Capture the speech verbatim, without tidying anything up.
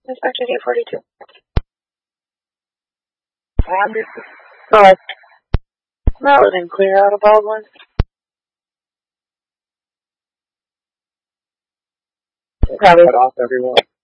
Inspector eight forty-two. North. Not living clear out of Baldwin. Probably cut off everyone.